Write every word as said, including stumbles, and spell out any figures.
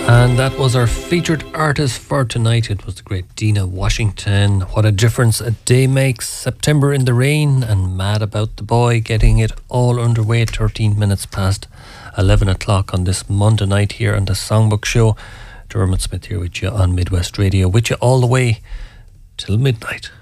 And that was our featured artist for tonight. It was the great Dina Washington. What a difference a day makes. September in the rain and Mad About the Boy, getting it all underway at thirteen minutes past eleven o'clock on this Monday night here on the Songbook Show. Dermot Smith here with you on Midwest Radio, with you all the way till midnight.